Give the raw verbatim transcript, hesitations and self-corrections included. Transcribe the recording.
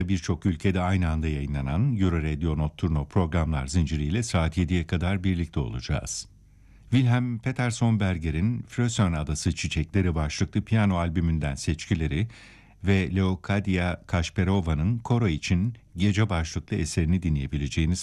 Birçok ülkede aynı anda yayınlanan Euro Radio Notturno programlar zinciriyle saat yediye kadar birlikte olacağız. Wilhelm Peterson Berger'in Frösön Adası Çiçekleri başlıklı piyano albümünden seçkileri ve Leocadia Kaşperova'nın Koro için Gece başlıklı eserini dinleyebileceğiniz